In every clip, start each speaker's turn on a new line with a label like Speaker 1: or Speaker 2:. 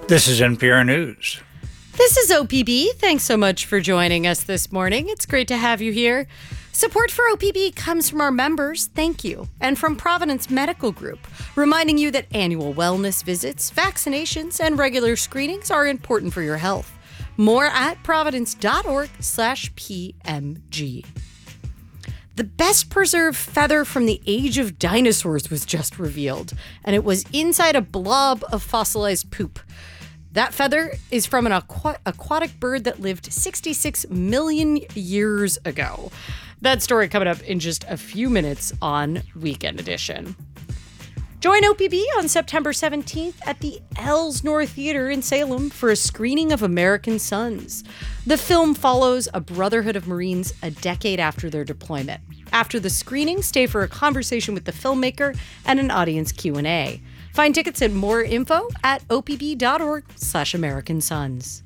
Speaker 1: This is NPR News.
Speaker 2: This is OPB. Thanks so much for joining us this morning. It's great to have you here. Support for OPB comes from our members, thank you, and from Providence Medical Group, reminding you that annual wellness visits, vaccinations, and regular screenings are important for your health. More at providence.org/PMG. The best preserved feather from the age of dinosaurs was just revealed, and it was inside a blob of fossilized poop. That feather is from an aquatic bird that lived 66 million years ago. That story coming up in just a few minutes on Weekend Edition. Join OPB on September 17th at the Elsnore Theater in Salem for a screening of American Sons. The film follows a brotherhood of Marines a decade after their deployment. After the screening, stay for a conversation with the filmmaker and an audience Q&A. Find tickets and more info at opb.org/AmericanSons.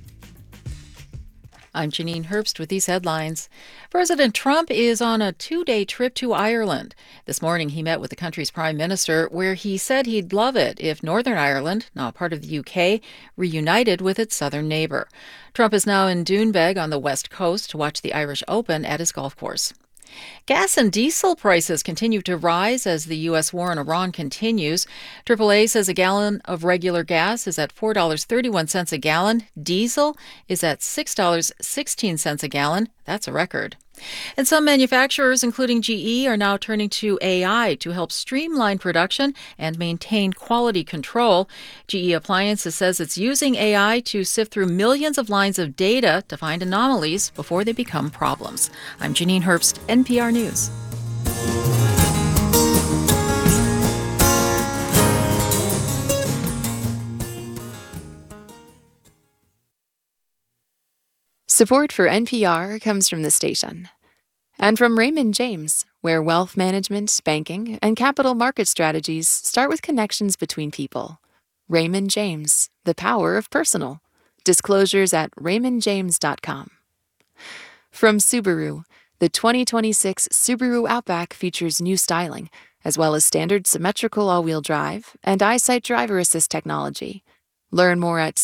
Speaker 3: I'm Janine Herbst with these headlines. President Trump is on a 2-day trip to Ireland. This morning, he met with the country's prime minister, where he said he'd love it if Northern Ireland, not part of the UK, reunited with its southern neighbour. Trump is now in Doonbeg on the west coast to watch the Irish Open at his golf course. Gas and diesel prices continue to rise as the U.S. war in Iran continues. AAA says a gallon of regular gas is at $4.31 a gallon. Diesel is at $6.16 a gallon. That's a record. And some manufacturers, including GE, are now turning to AI to help streamline production and maintain quality control. GE Appliances says it's using AI to sift through millions of lines of data to find anomalies before they become problems. I'm Janine Herbst, NPR News.
Speaker 4: Support for NPR comes from the station and from Raymond James, where wealth management, banking, and capital market strategies start with connections between people. Raymond James, the power of personal. Disclosures at raymondjames.com. From Subaru, the 2026 Subaru Outback features new styling, as well as standard symmetrical all-wheel drive and EyeSight driver assist technology. Learn more at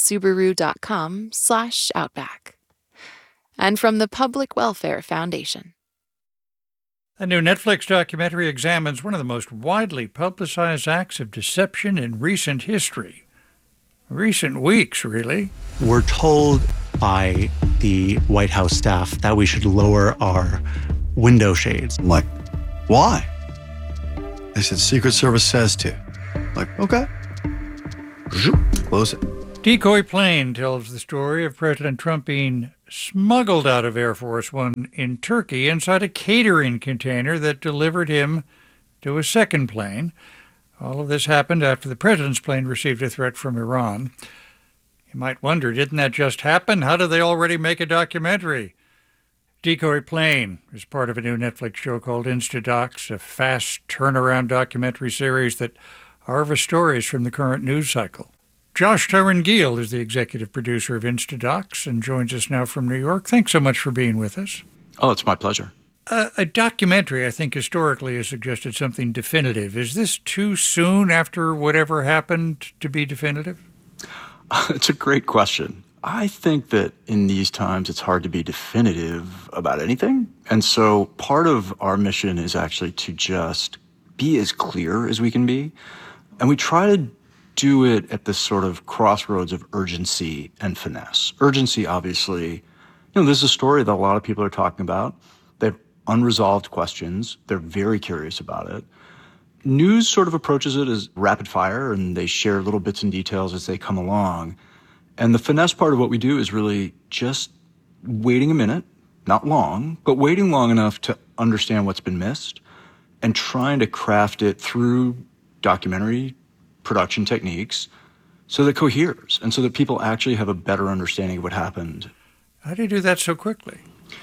Speaker 4: subaru.com/outback. And from the Public Welfare Foundation.
Speaker 1: A new Netflix documentary examines one of the most widely publicized acts of deception in recent history. Recent weeks, really.
Speaker 5: We're told by the White House staff that we should lower our window shades.
Speaker 6: I'm like, why? They said Secret Service says to. I'm like, okay. Close it.
Speaker 1: Decoy Plane tells the story of President Trump being smuggled out of Air Force One in Turkey inside a catering container that delivered him to a second plane. All of this happened after the president's plane received a threat from Iran. You might wonder, didn't that just happen? How did they already make a documentary? Decoy Plane is part of a new Netflix show called Instadocs, a fast turnaround documentary series that harvests stories from the current news cycle. Josh Tyron-Giel is the executive producer of Instadocs and joins us now from New York. Thanks so much for being with us.
Speaker 7: Oh, it's my pleasure.
Speaker 1: A documentary, I think, historically has suggested something definitive. Is this too soon after whatever happened to be definitive?
Speaker 7: It's a great question. I think that in these times, it's hard to be definitive about anything. And so part of our mission is actually to just be as clear as we can be. And we try to do it at this sort of crossroads of urgency and finesse. Urgency, obviously, this is a story that a lot of people are talking about. They have unresolved questions. They're very curious about it. News sort of approaches it as rapid fire, and they share little bits and details as they come along. And the finesse part of what we do is really just waiting a minute, not long, but waiting long enough to understand what's been missed and trying to craft it through documentary production techniques so that it coheres and so that people actually have a better understanding of what happened.
Speaker 1: How do you do that so quickly?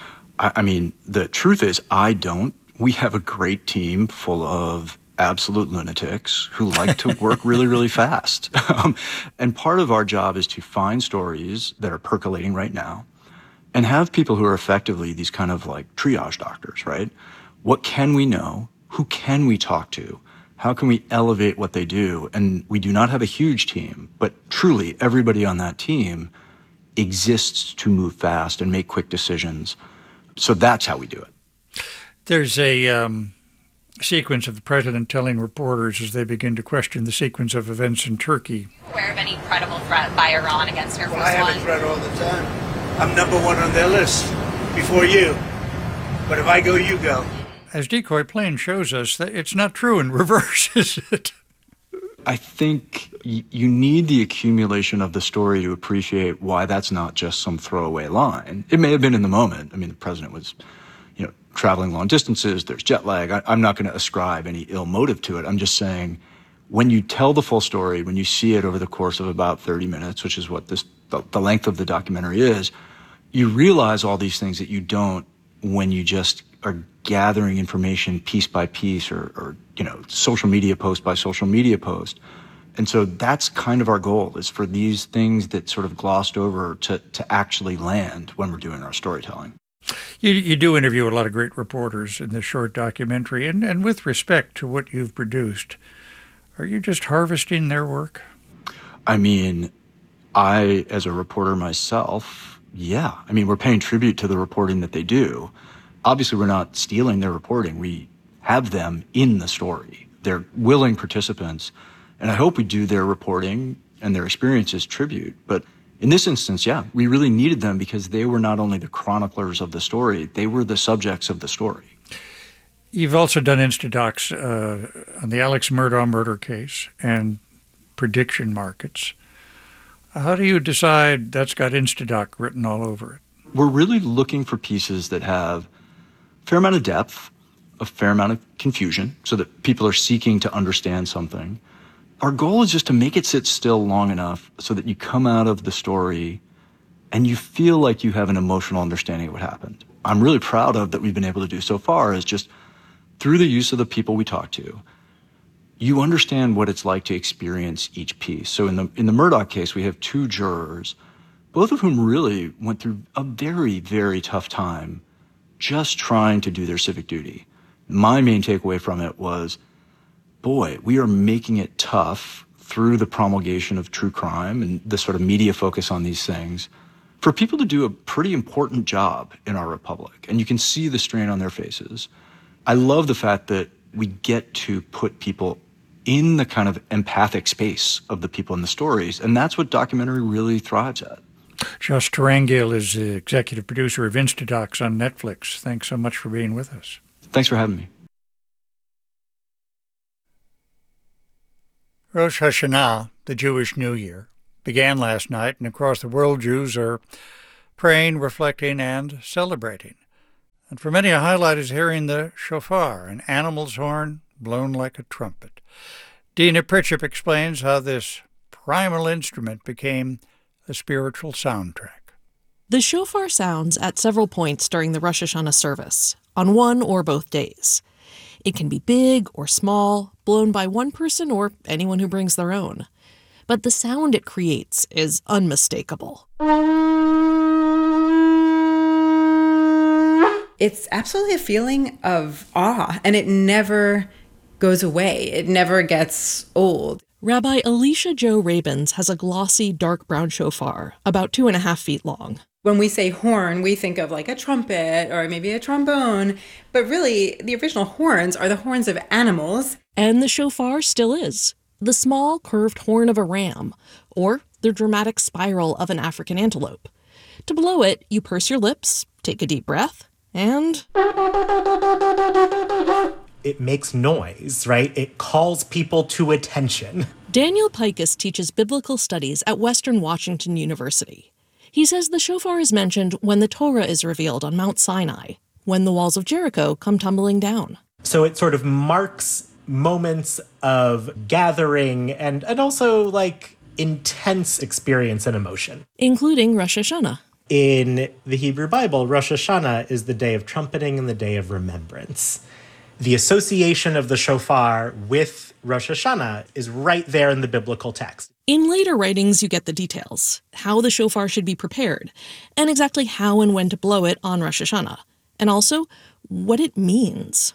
Speaker 7: I mean, the truth is, I don't. We have a great team full of absolute lunatics who like to work really, really fast. And part of our job is to find stories that are percolating right now and have people who are effectively these kind of like triage doctors, right? What can we know? Who can we talk to How can we elevate what they do? And we do not have a huge team, but truly everybody on that team exists to move fast and make quick decisions. So that's how we do it.
Speaker 1: There's a sequence of the president telling reporters as they begin to question the sequence of events in Turkey.
Speaker 8: Aware of any credible threat by Iran against Air Force
Speaker 9: I have
Speaker 8: One?
Speaker 9: a threat all the time. I'm number one on their list before you. But if I go, you go.
Speaker 1: As Decoy Plane shows us, that it's not true in reverse, is it?
Speaker 7: I think you need the accumulation of the story to appreciate why that's not just some throwaway line. It may have been in the moment. I mean, the president was, traveling long distances. There's jet lag. I'm not going to ascribe any ill motive to it. I'm just saying, when you tell the full story, when you see it over the course of about 30 minutes, which is what the length of the documentary is, you realize all these things that you don't when you just are gathering information piece by piece or social media post by social media post. And so that's kind of our goal, is for these things that sort of glossed over to actually land when we're doing our storytelling.
Speaker 1: You do interview a lot of great reporters in this short documentary, and with respect to what you've produced, are you just harvesting their work?
Speaker 7: I mean, as a reporter myself, yeah. I mean, we're paying tribute to the reporting that they do. Obviously, we're not stealing their reporting. We have them in the story. They're willing participants, and I hope we do their reporting and their experiences tribute. But in this instance, yeah, we really needed them because they were not only the chroniclers of the story, they were the subjects of the story.
Speaker 1: You've also done Instadocs on the Alex Murdaugh murder case and prediction markets. How do you decide that's got Instadoc written all over it?
Speaker 7: We're really looking for pieces that have a fair amount of depth, a fair amount of confusion, so that people are seeking to understand something. Our goal is just to make it sit still long enough so that you come out of the story and you feel like you have an emotional understanding of what happened. I'm really proud of that we've been able to do so far is just through the use of the people we talk to, you understand what it's like to experience each piece. So in the Murdaugh case, we have 2 jurors, both of whom really went through a very, very tough time just trying to do their civic duty. My main takeaway from it was, boy, we are making it tough through the promulgation of true crime and the sort of media focus on these things for people to do a pretty important job in our republic. And you can see the strain on their faces. I love the fact that we get to put people in the kind of empathic space of the people in the stories. And that's what documentary really thrives at.
Speaker 1: Josh Tarangil is the executive producer of Instadocs on Netflix. Thanks so much for being with us.
Speaker 7: Thanks for having me.
Speaker 1: Rosh Hashanah, the Jewish New Year, began last night, and across the world Jews are praying, reflecting, and celebrating. And for many, a highlight is hearing the shofar, an animal's horn blown like a trumpet. Dina Pritchett explains how this primal instrument became a spiritual soundtrack.
Speaker 10: The shofar sounds at several points during the Rosh Hashanah service, on one or both days. It can be big or small, blown by one person or anyone who brings their own. But the sound it creates is unmistakable.
Speaker 11: It's absolutely a feeling of awe, and it never goes away. It never gets old.
Speaker 10: Rabbi Alicia Jo Rabins has a glossy, dark brown shofar, about 2.5 feet long.
Speaker 11: When we say horn, we think of like a trumpet or maybe a trombone, but really the original horns are the horns of animals.
Speaker 10: And the shofar still is. The small, curved horn of a ram, or the dramatic spiral of an African antelope. To blow it, you purse your lips, take a deep breath, and...
Speaker 12: It makes noise, right? It calls people to attention.
Speaker 10: Daniel Pikus teaches biblical studies at Western Washington University. He says the shofar is mentioned when the Torah is revealed on Mount Sinai, when the walls of Jericho come tumbling down.
Speaker 12: So it sort of marks moments of gathering and also like intense experience and emotion.
Speaker 10: Including Rosh Hashanah.
Speaker 12: In the Hebrew Bible, Rosh Hashanah is the day of trumpeting and the day of remembrance. The association of the shofar with Rosh Hashanah is right there in the biblical text.
Speaker 10: In later writings, you get the details, how the shofar should be prepared, and exactly how and when to blow it on Rosh Hashanah, and also what it means.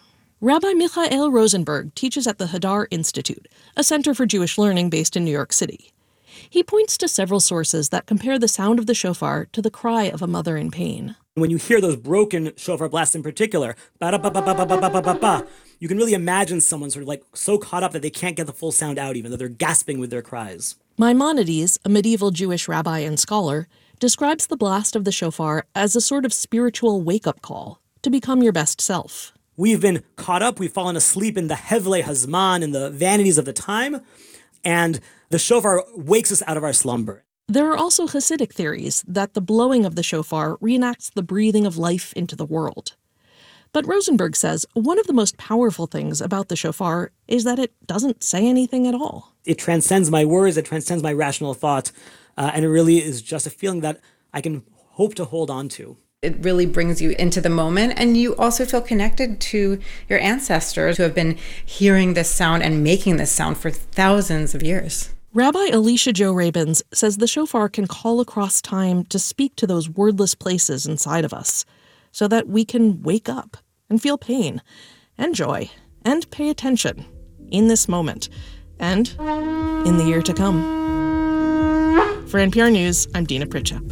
Speaker 10: Rabbi Michael Rosenberg teaches at the Hadar Institute, a center for Jewish learning based in New York City. He points to several sources that compare the sound of the shofar to the cry of a mother in pain.
Speaker 13: When you hear those broken shofar blasts in particular, ba-da-ba-ba-ba-ba-ba-ba-ba, you can really imagine someone sort of like so caught up that they can't get the full sound out even, though they're gasping with their cries.
Speaker 10: Maimonides, a medieval Jewish rabbi and scholar, describes the blast of the shofar as a sort of spiritual wake-up call to become your best self.
Speaker 13: We've been caught up, we've fallen asleep in the Hevle Hazman, in the vanities of the time, and the shofar wakes us out of our slumber.
Speaker 10: There are also Hasidic theories that the blowing of the shofar reenacts the breathing of life into the world. But Rosenberg says one of the most powerful things about the shofar is that it doesn't say anything at all.
Speaker 13: It transcends my words, it transcends my rational thought, and it really is just a feeling that I can hope to hold on to.
Speaker 11: It really brings you into the moment, and you also feel connected to your ancestors who have been hearing this sound and making this sound for thousands of years.
Speaker 10: Rabbi Alicia Jo Rabins says the shofar can call across time to speak to those wordless places inside of us so that we can wake up and feel pain and joy and pay attention in this moment and in the year to come. For NPR News, I'm Dina Pritchett.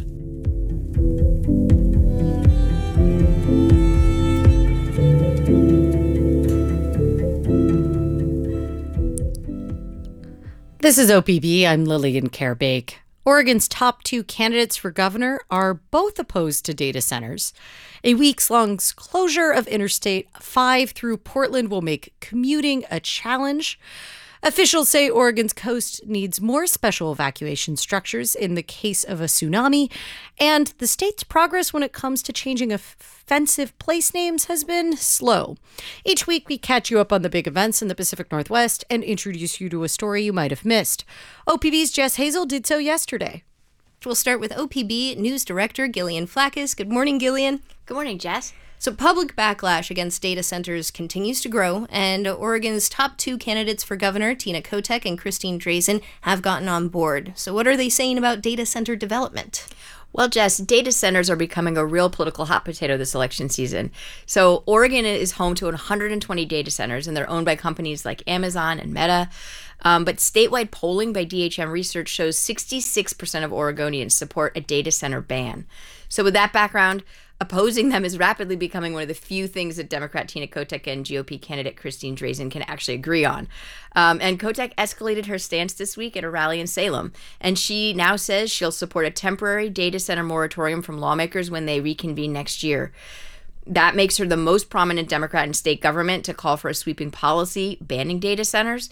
Speaker 2: This is OPB. I'm Lillian Kerr-Bake. Oregon's top 2 candidates for governor are both opposed to data centers. A weeks-long closure of Interstate 5 through Portland will make commuting a challenge. Officials say Oregon's coast needs more special evacuation structures in the case of a tsunami, and the state's progress when it comes to changing offensive place names has been slow. Each week, we catch you up on the big events in the Pacific Northwest and introduce you to a story you might have missed. OPB's Jess Hazel did so yesterday.
Speaker 14: We'll start with OPB News Director Gillian Flackus. Good morning, Gillian.
Speaker 15: Good morning, Jess.
Speaker 14: So public backlash against data centers continues to grow, and Oregon's top 2 candidates for governor, Tina Kotek and Christine Drazan, have gotten on board. So what are they saying about data center development?
Speaker 15: Well, Jess, data centers are becoming a real political hot potato this election season. So Oregon is home to 120 data centers, and they're owned by companies like Amazon and Meta. But statewide polling by DHM Research shows 66% of Oregonians support a data center ban. So with that background, opposing them is rapidly becoming one of the few things that Democrat Tina Kotek and GOP candidate Christine Drazan can actually agree on. And Kotek escalated her stance this week at a rally in Salem. And she now says she'll support a temporary data center moratorium from lawmakers when they reconvene next year. That makes her the most prominent Democrat in state government to call for a sweeping policy banning data centers.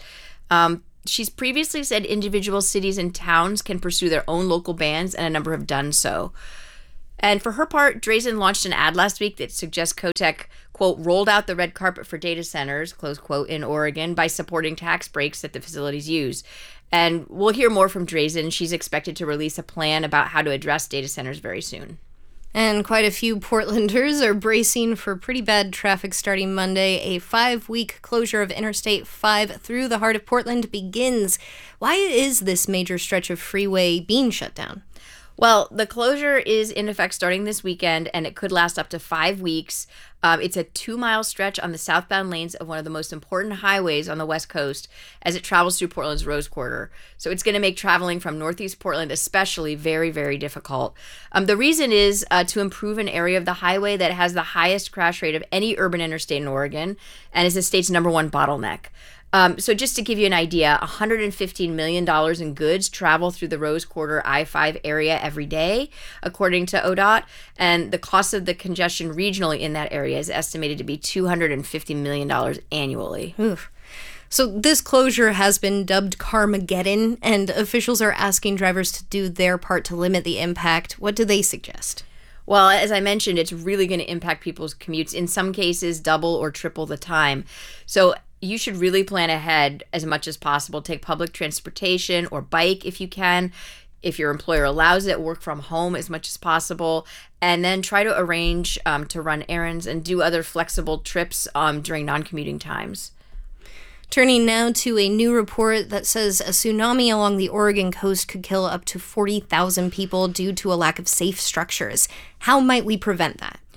Speaker 15: She's previously said individual cities and towns can pursue their own local bans, and a number have done so. And for her part, Drazan launched an ad last week that suggests Kotek, quote, rolled out the red carpet for data centers, close quote, in Oregon by supporting tax breaks that the facilities use. And we'll hear more from Drazan. She's expected to release a plan about how to address data centers very soon.
Speaker 14: And quite a few Portlanders are bracing for pretty bad traffic starting Monday. A 5-week closure of Interstate 5 through the heart of Portland begins. Why is this major stretch of freeway being shut down?
Speaker 15: Well, the closure is in effect starting this weekend, and it could last up to 5 weeks. It's a 2-mile stretch on the southbound lanes of one of the most important highways on the West Coast as it travels through Portland's Rose Quarter. So it's going to make traveling from Northeast Portland especially very, very difficult. The reason is to improve an area of the highway that has the highest crash rate of any urban interstate in Oregon and is the state's #1 bottleneck. So just to give you an idea, $115 million in goods travel through the Rose Quarter I-5 area every day, according to ODOT, and the cost of the congestion regionally in that area is estimated to be $250 million annually.
Speaker 14: Oof. So this closure has been dubbed Carmageddon, and officials are asking drivers to do their part to limit the impact. What do they suggest?
Speaker 15: Well, as I mentioned, it's really going to impact people's commutes, in some cases double or triple the time. So you should really plan ahead as much as possible. Take public transportation or bike if you can. If your employer allows it, work from home as much as possible. And then try to arrange to run errands and do other flexible trips during non-commuting times.
Speaker 14: Turning now to a new report that says a tsunami along the Oregon coast could kill up to 40,000 people due to a lack of safe structures. How might we prevent that?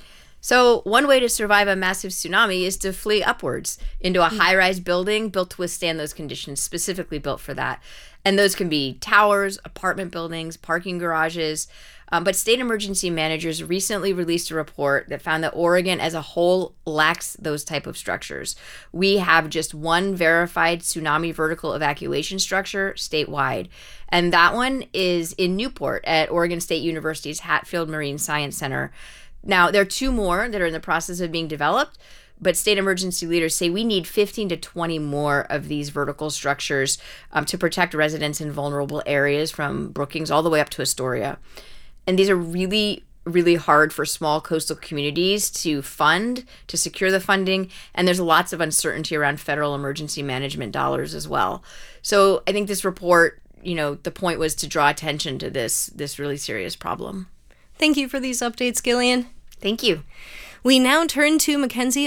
Speaker 15: So one way to survive a massive tsunami is to flee upwards into a high-rise building built to withstand those conditions, specifically built for that. And those can be towers, apartment buildings, parking garages. But state emergency managers recently released a report that found that Oregon as a whole lacks those type of structures. We have just one verified tsunami vertical evacuation structure statewide. And that one is in Newport at Oregon State University's Hatfield Marine Science Center. Now, there are 2 more that are in the process of being developed, but state emergency leaders say we need 15 to 20 more of these vertical structures to protect residents in vulnerable areas from Brookings all the way up to Astoria. And these are really, really hard for small coastal communities to fund, to secure the funding. And there's lots of uncertainty around federal emergency management dollars as well. So I think this report, the point was to draw attention to this really serious problem.
Speaker 14: Thank you for these updates, Gillian.
Speaker 15: Thank you.
Speaker 14: We now turn to Mackenzie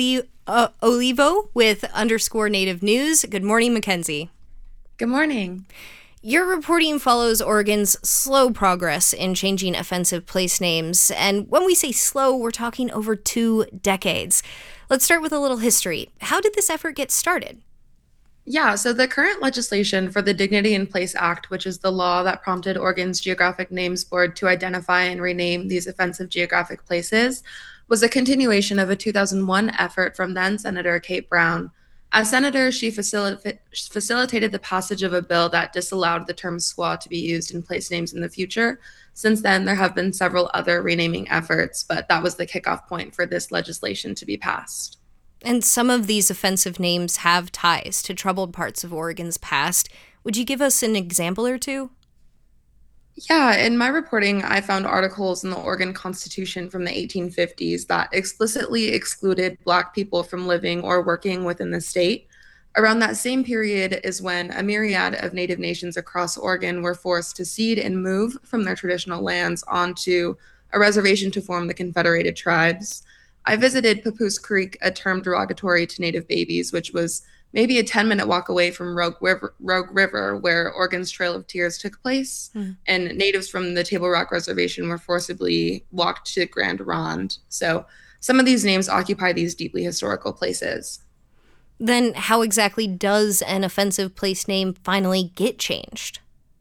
Speaker 14: Olivo with _Native News. Good morning, Mackenzie.
Speaker 16: Good morning.
Speaker 14: Your reporting follows Oregon's slow progress in changing offensive place names. And when we say slow, we're talking over 2 decades. Let's start with a little history. How did this effort get started?
Speaker 16: Yeah, so the current legislation for the Dignity in Place Act, which is the law that prompted Oregon's Geographic Names Board to identify and rename these offensive geographic places, was a continuation of a 2001 effort from then Senator Kate Brown. As senator, she facilitated the passage of a bill that disallowed the term squaw to be used in place names in the future. Since then, there have been several other renaming efforts, but that was the kickoff point for this legislation to be passed.
Speaker 14: And some of these offensive names have ties to troubled parts of Oregon's past. Would you give us an example or two?
Speaker 16: Yeah, in my reporting, I found articles in the Oregon Constitution from the 1850s that explicitly excluded Black people from living or working within the state. Around that same period is when a myriad of Native nations across Oregon were forced to cede and move from their traditional lands onto a reservation to form the Confederated Tribes. I visited Papoose Creek, a term derogatory to Native babies, which was maybe a 10-minute walk away from Rogue River, where Oregon's Trail of Tears took place. And natives from the Table Rock Reservation were forcibly walked to Grand Ronde. So some of these names occupy these deeply historical places.
Speaker 14: Then how exactly does an offensive place name finally get changed?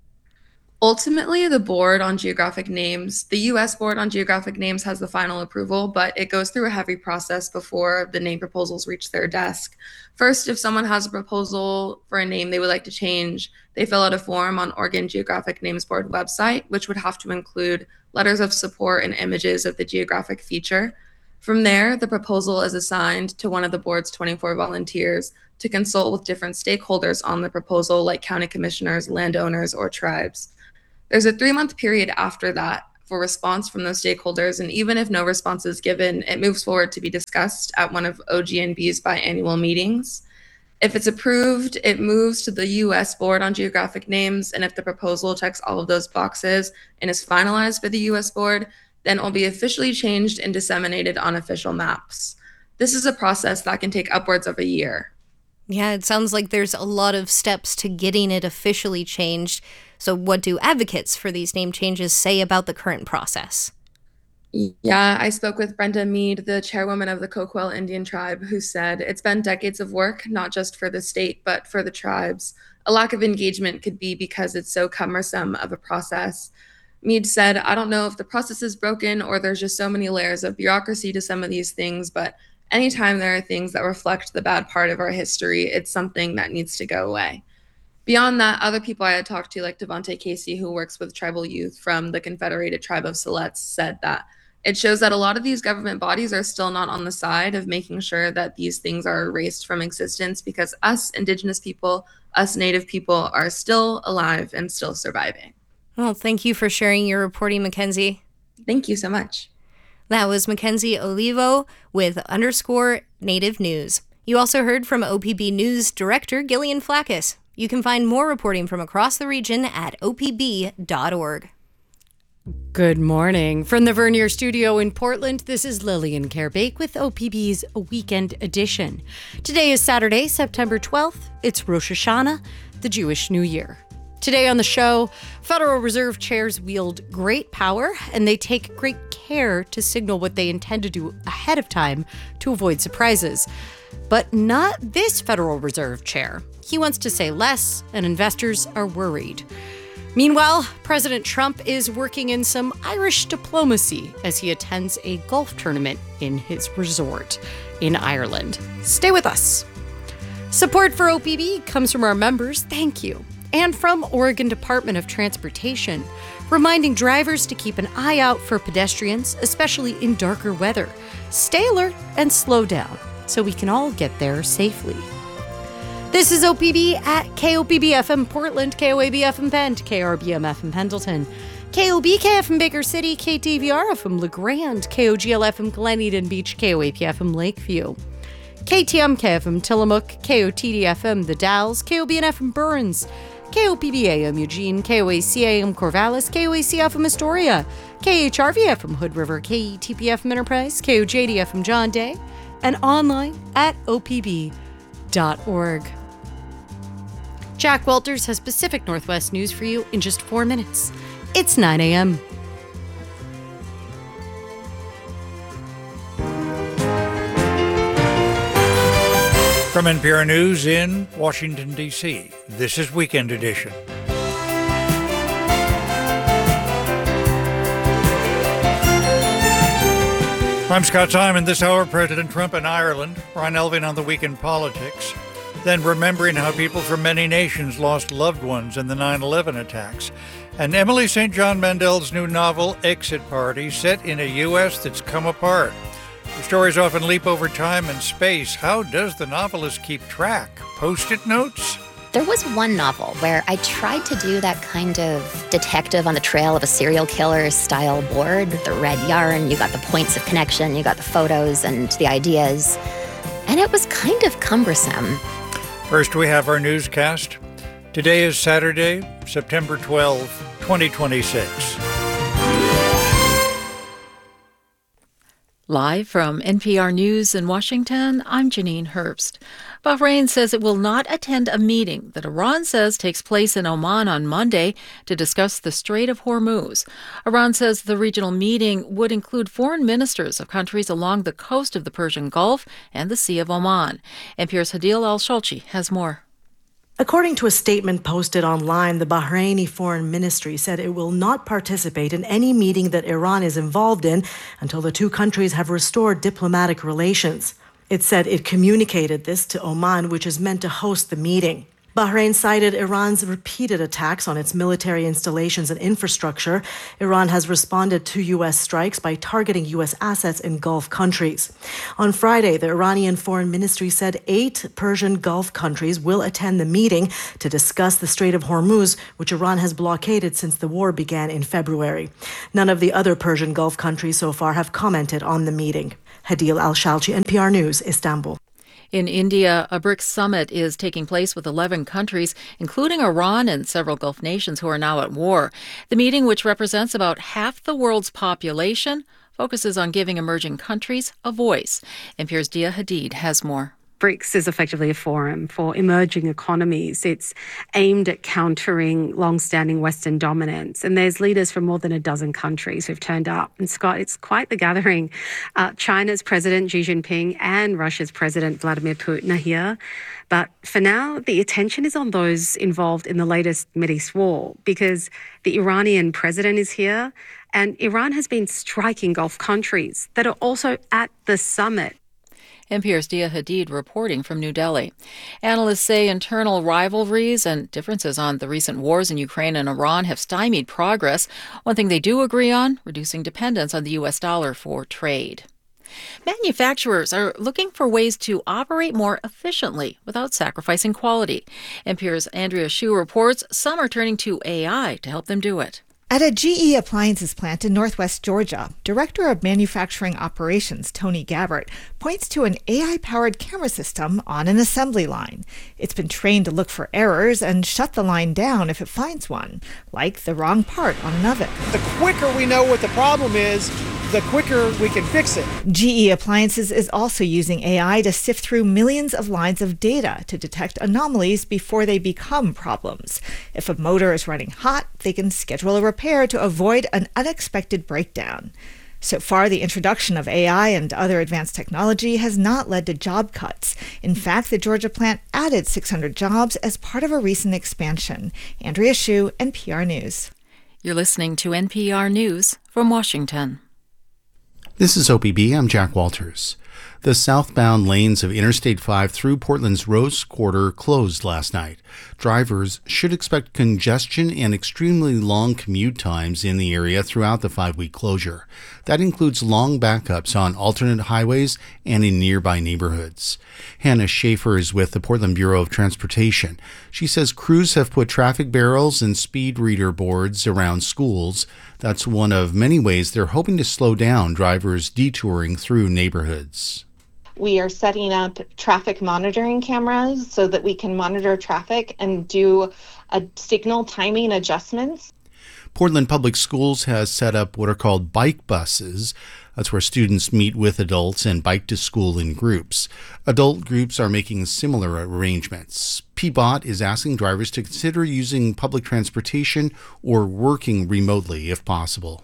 Speaker 16: Ultimately, the Board on Geographic Names, the U.S. Board on Geographic Names has the final approval, but it goes through a heavy process before the name proposals reach their desk. First, if someone has a proposal for a name they would like to change, they fill out a form on Oregon Geographic Names Board website, which would have to include letters of support and images of the geographic feature. From there, the proposal is assigned to one of the board's 24 volunteers to consult with different stakeholders on the proposal, like county commissioners, landowners, or tribes. There's a 3-month period after that for response from those stakeholders, and even if no response is given, it moves forward to be discussed at one of OGNB's biannual meetings. If it's approved, it moves to the U.S. Board on Geographic Names, and if the proposal checks all of those boxes and is finalized by the U.S. Board, then it will be officially changed and disseminated on official maps. This is a process that can take upwards of a year.
Speaker 14: Yeah, it sounds like there's a lot of steps to getting it officially changed. So what do advocates for these name changes say about the current process?
Speaker 16: Yeah, I spoke with Brenda Mead, the chairwoman of the Coquille Indian Tribe, who said it's been decades of work, not just for the state, but for the tribes. A lack of engagement could be because it's so cumbersome of a process. Mead said, I don't know if the process is broken or there's just so many layers of bureaucracy to some of these things, but anytime there are things that reflect the bad part of our history, it's something that needs to go away. Beyond that, other people I had talked to, like Devontae Casey, who works with tribal youth from the Confederated Tribe of Siletz, said that it shows that a lot of these government bodies are still not on the side of making sure that these things are erased from existence because us Indigenous people, us Native people are still alive and still surviving.
Speaker 14: Well, thank you for sharing your reporting, Mackenzie.
Speaker 16: Thank you so much.
Speaker 14: That was Mackenzie Olivo with _Native News. You also heard from OPB News Director Gillian Flackus. You can find more reporting from across the region at opb.org.
Speaker 2: Good morning. From the Vernier Studio in Portland, this is Lillian Kerbake with OPB's Weekend Edition. Today is Saturday, September 12th. It's Rosh Hashanah, the Jewish New Year. Today on the show, Federal Reserve chairs wield great power, and they take great care to signal what they intend to do ahead of time to avoid surprises. But not this Federal Reserve chair. He wants to say less, and investors are worried. Meanwhile, President Trump is working in some Irish diplomacy as he attends a golf tournament in his resort in Ireland. Stay with us. Support for OPB comes from our members, thank you, and from Oregon Department of Transportation, reminding drivers to keep an eye out for pedestrians, especially in darker weather. Stay alert and slow down so we can all get there safely. This is OPB at KOPB-FM Portland, KOAB-FM Bend, KRBM-FM Pendleton, KOBK-FM Baker City, KTVR-FM LeGrand, KOGL-FM Glen Eden Beach, KOAP-FM Lakeview, KTMK-FM Tillamook, KOTD-FM The Dalles, KOBN-FM Burns, KOPB-AM Eugene, KOAC-AM Corvallis, KOAC-FM Astoria, KHRV-FM Hood River, KETP-FM Enterprise, KOJD-FM John Day, and online at opb.org. Jack Walters has Pacific Northwest news for you in just 4 minutes. It's 9 a.m.
Speaker 1: From NPR News in Washington, D.C., this is Weekend Edition. I'm Scott Simon. This hour, President Trump in Ireland, Ron Elving on the Week in Politics, then remembering how people from many nations lost loved ones in the 9/11 attacks, and Emily St. John Mandel's new novel, Exit Party, set in a U.S. that's come apart. The stories often leap over time and space. How does the novelist keep track? Post-it notes?
Speaker 17: There was one novel where I tried to do that kind of detective on the trail of a serial killer style board. The red yarn, you got the points of connection, you got the photos and the ideas. And it was kind of cumbersome.
Speaker 1: First, we have our newscast. Today is Saturday, September 12, 2026.
Speaker 3: Live from NPR News in Washington, I'm Janine Herbst. Bahrain says it will not attend a meeting that Iran says takes place in Oman on Monday to discuss the Strait of Hormuz. Iran says the regional meeting would include foreign ministers of countries along the coast of the Persian Gulf and the Sea of Oman. NPR's Hadil Al-Shalchi has more.
Speaker 18: According to a statement posted online, the Bahraini Foreign Ministry said it will not participate in any meeting that Iran is involved in until the two countries have restored diplomatic relations. It said it communicated this to Oman, which is meant to host the meeting. Bahrain cited Iran's repeated attacks on its military installations and infrastructure. Iran has responded to U.S. strikes by targeting U.S. assets in Gulf countries. On Friday, the Iranian Foreign Ministry said 8 Persian Gulf countries will attend the meeting to discuss the Strait of Hormuz, which Iran has blockaded since the war began in February. None of the other Persian Gulf countries so far have commented on the meeting. Hadil Al-Shalchi, NPR News, Istanbul.
Speaker 3: In India, a BRICS summit is taking place with 11 countries, including Iran and several Gulf nations who are now at war. The meeting, which represents about half the world's population, focuses on giving emerging countries a voice. NPR's Dia Hadid has more.
Speaker 19: BRICS is effectively a forum for emerging economies. It's aimed at countering long-standing Western dominance. And there's leaders from more than a dozen countries who've turned up. And Scott, it's quite the gathering. China's President Xi Jinping and Russia's President Vladimir Putin are here. But for now, the attention is on those involved in the latest Mideast war because the Iranian president is here and Iran has been striking Gulf countries that are also at the summit.
Speaker 3: NPR's Dia Hadid reporting from New Delhi. Analysts say internal rivalries and differences on the recent wars in Ukraine and Iran have stymied progress. One thing they do agree on, reducing dependence on the U.S. dollar for trade. Manufacturers are looking for ways to operate more efficiently without sacrificing quality. NPR's Andrea Hsu reports some are turning to AI to help them do it.
Speaker 20: At a GE Appliances plant in Northwest Georgia, Director of Manufacturing Operations Tony Gabbert points to an AI-powered camera system on an assembly line. It's been trained to look for errors and shut the line down if it finds one, like the wrong part on an oven.
Speaker 21: The quicker we know what the problem is, the quicker we can fix it.
Speaker 20: GE Appliances is also using AI to sift through millions of lines of data to detect anomalies before they become problems. If a motor is running hot, they can schedule a repair to avoid an unexpected breakdown. So far, the introduction of AI and other advanced technology has not led to job cuts. In fact, the Georgia plant added 600 jobs as part of a recent expansion. Andrea Hsu, NPR News.
Speaker 3: You're listening to NPR News from Washington.
Speaker 22: This is OPB. I'm Jack Walters. The southbound lanes of Interstate 5 through Portland's Rose Quarter closed last night. Drivers should expect congestion and extremely long commute times in the area throughout the 5-week closure. That includes long backups on alternate highways and in nearby neighborhoods. Hannah Schaefer is with the Portland Bureau of Transportation. She says crews have put traffic barrels and speed reader boards around schools. That's one of many ways they're hoping to slow down drivers detouring through neighborhoods.
Speaker 23: We are setting up traffic monitoring cameras so that we can monitor traffic and do signal timing adjustments.
Speaker 22: Portland Public Schools has set up what are called bike buses. That's where students meet with adults and bike to school in groups. Adult groups are making similar arrangements. PBOT is asking drivers to consider using public transportation or working remotely if possible.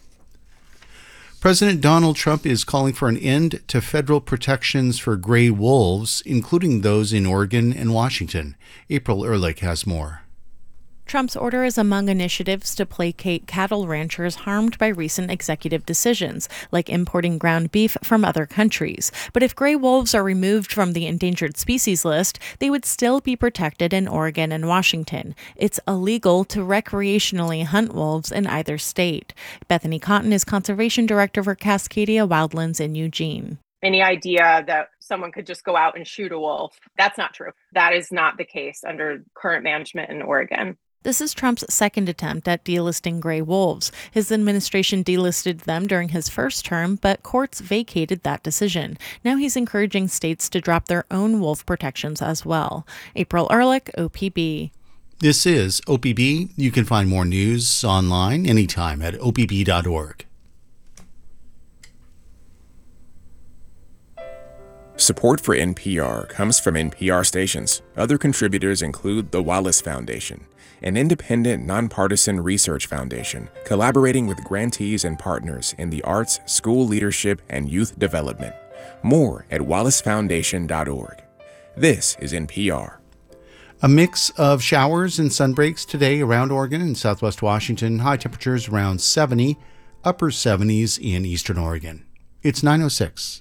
Speaker 22: President Donald Trump is calling for an end to federal protections for gray wolves, including those in Oregon and Washington. April Ehrlich has more.
Speaker 24: Trump's order is among initiatives to placate cattle ranchers harmed by recent executive decisions, like importing ground beef from other countries. But if gray wolves are removed from the endangered species list, they would still be protected in Oregon and Washington. It's illegal to recreationally hunt wolves in either state. Bethany Cotton is conservation director for Cascadia Wildlands in Eugene.
Speaker 25: Any idea that someone could just go out and shoot a wolf, that's not true. That is not the case under current management in Oregon.
Speaker 24: This is Trump's second attempt at delisting gray wolves. His administration delisted them during his first term, but courts vacated that decision. Now he's encouraging states to drop their own wolf protections as well. April Ehrlich, OPB.
Speaker 22: This is OPB. You can find more news online anytime at opb.org.
Speaker 26: Support for NPR comes from NPR stations. Other contributors include the Wallace Foundation, an independent, nonpartisan research foundation collaborating with grantees and partners in the arts, school leadership, and youth development. More at wallacefoundation.org. This is NPR.
Speaker 22: A mix of showers and sunbreaks today around Oregon and southwest Washington. High temperatures around 70, upper 70s in eastern Oregon. It's 9:06.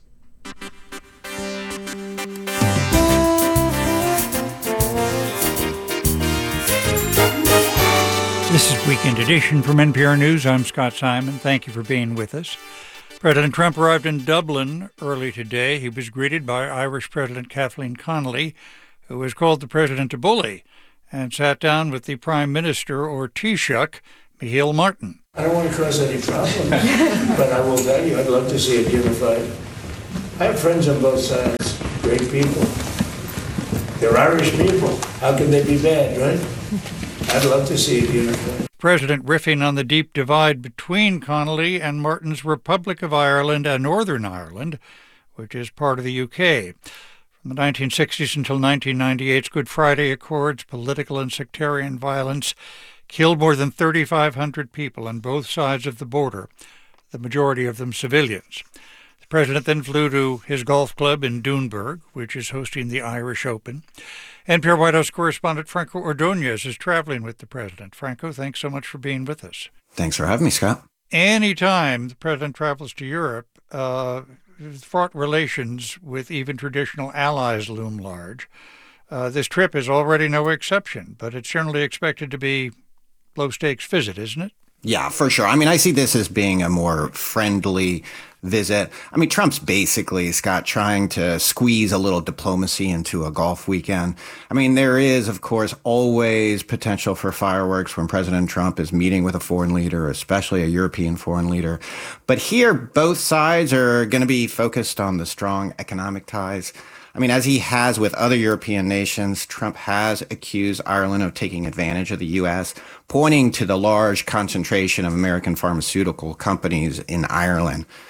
Speaker 1: This is Weekend Edition from NPR News. I'm Scott Simon. Thank you for being with us. President Trump arrived in Dublin early today. He was greeted by Irish President Kathleen Connolly, who was called the president a bully, and sat down with the Prime Minister, or Taoiseach, Micheál Martin.
Speaker 27: I don't want to cause any problems, but I will tell you, I'd love to see it unified. I have friends on both sides, great people. They're Irish people. How can they be bad, right? I'd love to see it unified.
Speaker 1: President riffing on the deep divide between Connolly and Martin's Republic of Ireland and Northern Ireland, which is part of the UK. From the 1960s until 1998's Good Friday Accords, political and sectarian violence killed more than 3,500 people on both sides of the border, the majority of them civilians. The president then flew to his golf club in Doonburg, which is hosting the Irish Open. NPR White House correspondent Franco Ordonez is traveling with the president. Franco, thanks so much for being with us.
Speaker 28: Thanks for having me, Scott.
Speaker 1: Anytime the president travels to Europe, fraught relations with even traditional allies loom large. This trip is already no exception, but it's generally expected to be low-stakes visit, isn't it?
Speaker 28: Yeah, for sure. I mean, I see this as being a more friendly visit. I mean, Trump's basically, Scott, trying to squeeze a little diplomacy into a golf weekend. I mean, there is, of course, always potential for fireworks when President Trump is meeting with a foreign leader, especially a European foreign leader. But here, both sides are going to be focused on the strong economic ties. I mean, as he has with other European nations, Trump has accused Ireland of taking advantage of the U.S., pointing to the large concentration of American pharmaceutical companies in Ireland.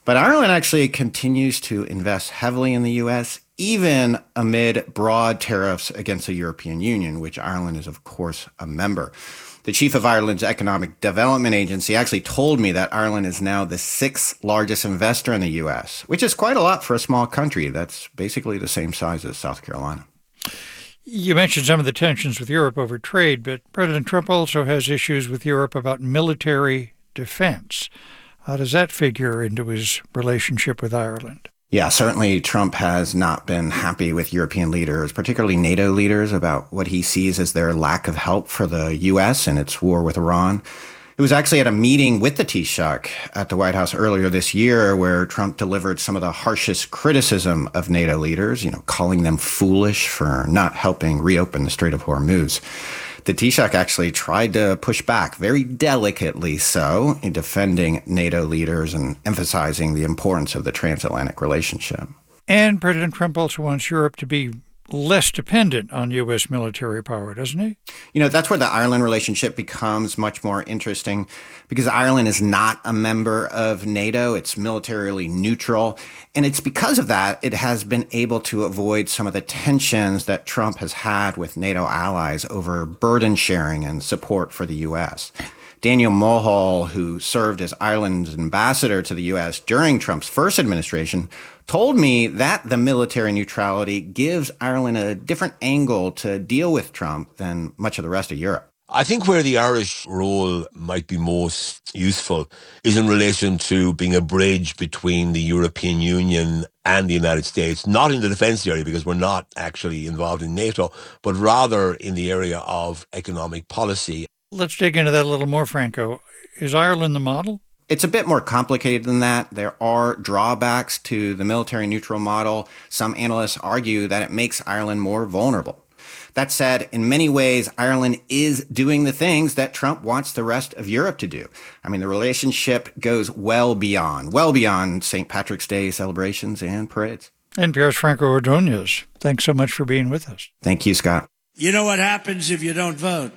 Speaker 28: But Ireland actually continues to invest heavily in the U.S., even amid broad tariffs against the European Union, which Ireland is, of course, a member. The chief of Ireland's Economic Development Agency actually told me that Ireland is now the sixth largest investor in the U.S., which is quite a lot for a small country that's basically the same size as South Carolina.
Speaker 1: You mentioned some of the tensions with Europe over trade, but President Trump also has issues with Europe about military defense. How does that figure into his relationship with Ireland?
Speaker 28: Yeah, certainly Trump has not been happy with European leaders, particularly NATO leaders, about what he sees as their lack of help for the U.S. in its war with Iran. It was actually at a meeting with the Taoiseach at the White House earlier this year where Trump delivered some of the harshest criticism of NATO leaders, calling them foolish for not helping reopen the Strait of Hormuz. The Taoiseach actually tried to push back, very delicately so, in defending NATO leaders and emphasizing the importance of the transatlantic relationship.
Speaker 1: And President Trump also wants Europe to be less dependent on U.S. military power, doesn't he?
Speaker 28: That's where the Ireland relationship becomes much more interesting because Ireland is not a member of NATO. It's militarily neutral. And it's because of that it has been able to avoid some of the tensions that Trump has had with NATO allies over burden sharing and support for the U.S. Daniel Mulhall, who served as Ireland's ambassador to the U.S. during Trump's first administration, told me that the military neutrality gives Ireland a different angle to deal with Trump than much of the rest of Europe.
Speaker 4: I think where the Irish role might be most useful is in relation to being a bridge between the European Union and the United States, not in the defense area because we're not actually involved in NATO, but rather in the area of economic policy.
Speaker 1: Let's dig into that a little more, Franco. Is Ireland the model?
Speaker 28: It's a bit more complicated than that. There are drawbacks to the military neutral model. Some analysts argue that it makes Ireland more vulnerable. That said, in many ways, Ireland is doing the things that Trump wants the rest of Europe to do. The relationship goes well beyond St. Patrick's Day celebrations and parades.
Speaker 1: NPR's Franco Ordonez, thanks so much for being with us.
Speaker 28: Thank you, Scott.
Speaker 27: You know what happens if you don't vote?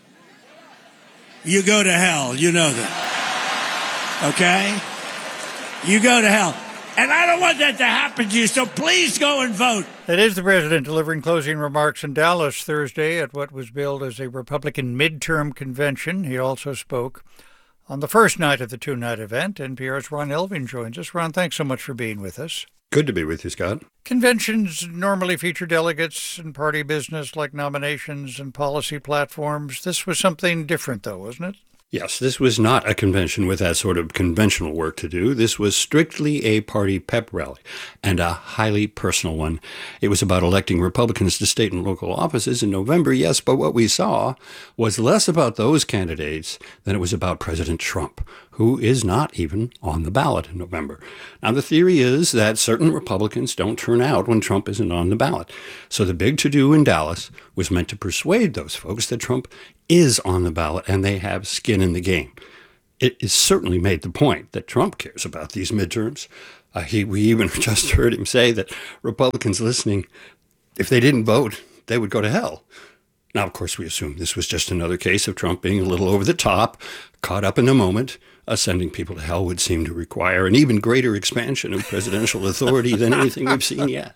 Speaker 27: You go to hell. You know that. Okay? You go to hell. And I don't want that to happen to you, so please go and vote.
Speaker 1: That is the president delivering closing remarks in Dallas Thursday at what was billed as a Republican midterm convention. He also spoke on the first night of the two-night event. NPR's Ron Elving joins us. Ron, thanks so much for being with us.
Speaker 5: Good to be with you, Scott.
Speaker 1: Conventions normally feature delegates and party business like nominations and policy platforms. This was something different, though, wasn't it?
Speaker 5: Yes, this was not a convention with that sort of conventional work to do. This was strictly a party pep rally, and a highly personal one. It was about electing Republicans to state and local offices in November, yes, but what we saw was less about those candidates than it was about President Trump, who is not even on the ballot in November. Now, the theory is that certain Republicans don't turn out when Trump isn't on the ballot. So the big to-do in Dallas was meant to persuade those folks that Trump is on the ballot and they have skin in the game. It is certainly made the point that Trump cares about these midterms. We even just heard him say that Republicans listening, if they didn't vote, they would go to hell. Now, of course, we assume this was just another case of Trump being a little over the top, caught up in the moment. Sending people to hell would seem to require an even greater expansion of presidential authority than anything we've seen yet.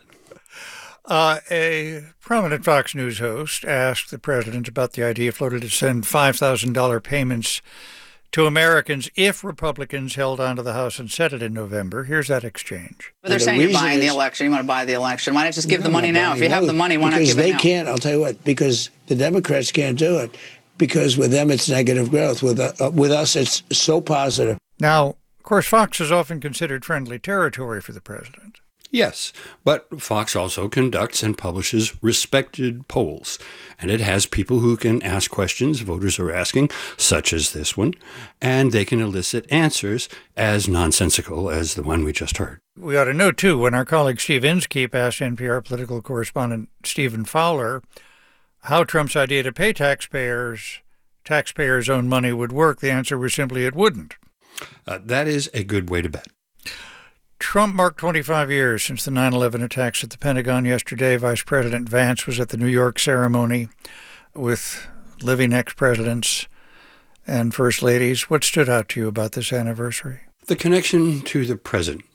Speaker 1: A prominent Fox News host asked the president about the idea floated to send $5,000 payments to Americans if Republicans held on to the House and Senate in November. Here's that exchange.
Speaker 6: But they're saying you're buying the election. You want to buy the election. Why not just give the money now? If you have the money, why not give it now?
Speaker 27: Because they can't. I'll tell you what. Because the Democrats can't do it. Because with them, it's negative growth. With us, it's so positive.
Speaker 1: Now, of course, Fox is often considered friendly territory for the president.
Speaker 5: Yes, but Fox also conducts and publishes respected polls, and it has people who can ask questions voters are asking, such as this one, and they can elicit answers as nonsensical as the one we just heard.
Speaker 1: We ought to know, too, when our colleague Steve Inskeep asked NPR political correspondent Stephen Fowler how Trump's idea to pay taxpayers' own money would work, the answer was simply it wouldn't.
Speaker 5: That is a good way to bet.
Speaker 1: Trump marked 25 years since the 9/11 attacks at the Pentagon yesterday. Vice President Vance was at the New York ceremony with living ex-presidents and first ladies. What stood out to you about this anniversary?
Speaker 5: The connection to the present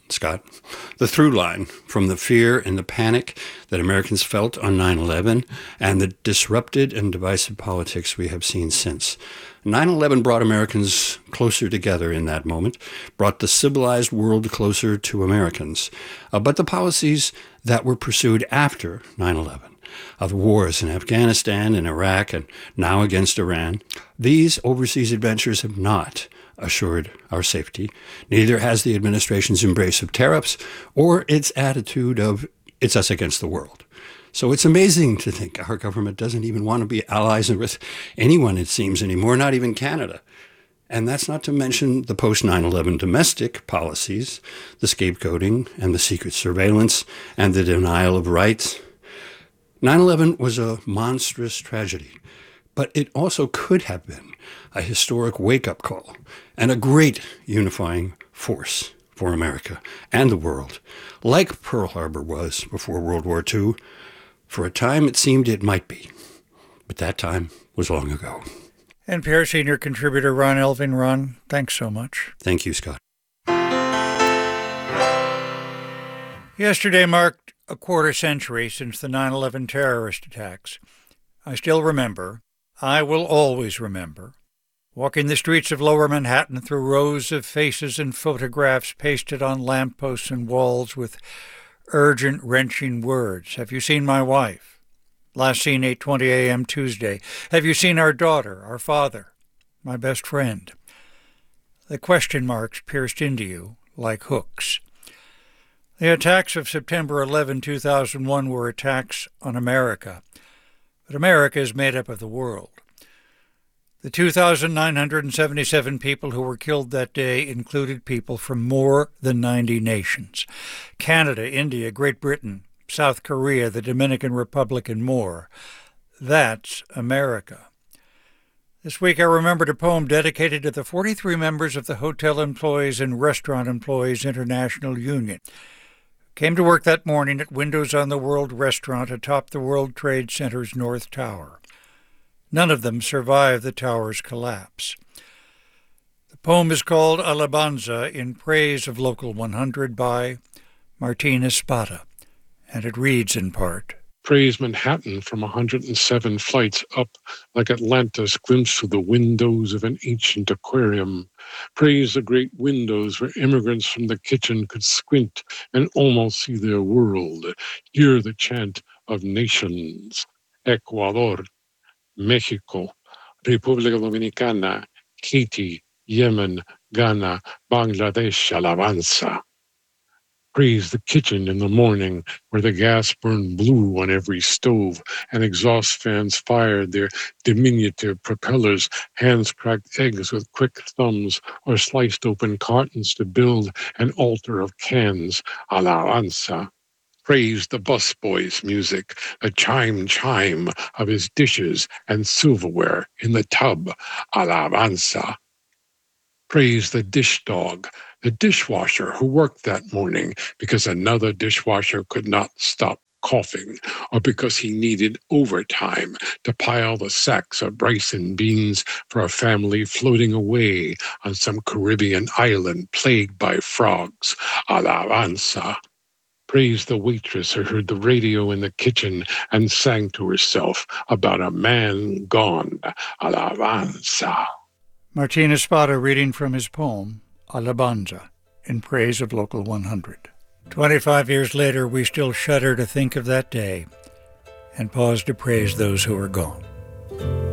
Speaker 5: Scott. The through line from the fear and the panic that Americans felt on 9/11 and the disrupted and divisive politics we have seen since. 9/11 brought Americans closer together in that moment, brought the civilized world closer to Americans. But the policies that were pursued after 9/11, of wars in Afghanistan and Iraq and now against Iran, these overseas adventures have not assured our safety. Neither has the administration's embrace of tariffs or its attitude of it's us against the world. So it's amazing to think our government doesn't even want to be allies with anyone, it seems, anymore, not even Canada. And that's not to mention the post-9/11 domestic policies, the scapegoating and the secret surveillance and the denial of rights. 9/11 was a monstrous tragedy, but it also could have been a historic wake-up call and a great unifying force for America and the world, like Pearl Harbor was before World War II. For a time, it seemed it might be, but that time was long ago.
Speaker 1: NPR senior contributor Ron Elving. Ron, thanks so much.
Speaker 5: Thank you, Scott.
Speaker 1: Yesterday marked a quarter century since the 9/11 terrorist attacks. I still remember, I will always remember, walking the streets of Lower Manhattan through rows of faces and photographs pasted on lampposts and walls with urgent, wrenching words. Have you seen my wife? Last seen 8:20 a.m. Tuesday. Have you seen our daughter, our father, my best friend? The question marks pierced into you like hooks. The attacks of September 11, 2001 were attacks on America. But America is made up of the world. The 2,977 people who were killed that day included people from more than 90 nations. Canada, India, Great Britain, South Korea, the Dominican Republic, and more. That's America. This week I remembered a poem dedicated to the 43 members of the Hotel Employees and Restaurant Employees International Union. Came to work that morning at Windows on the World restaurant atop the World Trade Center's North Tower. None of them survived the tower's collapse. The poem is called Alabanza in Praise of Local 100 by Martina Spada, and it reads in part.
Speaker 7: Praise Manhattan from 107 flights up like Atlantis glimpsed through the windows of an ancient aquarium. Praise the great windows where immigrants from the kitchen could squint and almost see their world. Hear the chant of nations. Ecuador, Mexico, República Dominicana, Haiti, Yemen, Ghana, Bangladesh, Alabanza. Praise the kitchen in the morning where the gas burned blue on every stove and exhaust fans fired their diminutive propellers, hands cracked eggs with quick thumbs or sliced open cartons to build an altar of cans. Alabanza. Praise the busboy's music, the chime of his dishes and silverware in the tub. Alabanza. Praise the dish dog, the dishwasher who worked that morning because another dishwasher could not stop coughing or because he needed overtime to pile the sacks of rice and beans for a family floating away on some Caribbean island plagued by frogs. Alabanza. Praise the waitress who heard the radio in the kitchen and sang to herself about a man gone. Alabanza.
Speaker 1: Martina Spada reading from his poem, Alabanza, in Praise of Local 100. 25 years later, we still shudder to think of that day and pause to praise those who are gone.